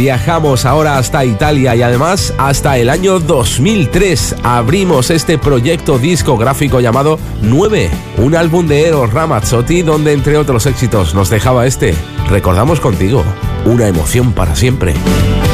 Viajamos ahora hasta Italia y además hasta el año 2003. Abrimos este proyecto discográfico llamado 9, un álbum de Eros Ramazzotti donde entre otros éxitos nos dejaba este Recordamos contigo, una emoción para siempre.